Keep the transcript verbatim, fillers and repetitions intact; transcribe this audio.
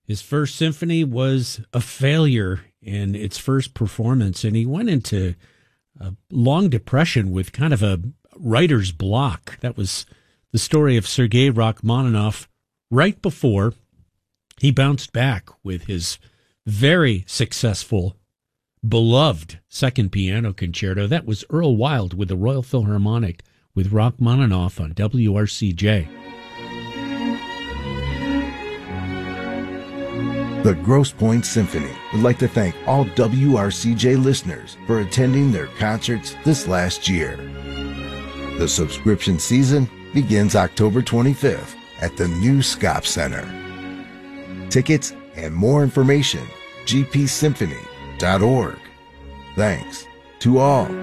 His first symphony was a failure in its first performance, and he went into a long depression with kind of a writer's block. That was the story of Sergei Rachmaninoff right before he bounced back with his very successful, beloved second piano concerto. That was Earl Wild with the Royal Philharmonic with Rachmaninoff on W R C J. The Grosse Pointe Symphony would like to thank all W R C J listeners for attending their concerts this last year. The subscription season begins October twenty-fifth at the new Scop Center. Tickets and more information, g p symphony dot org. Thanks to all.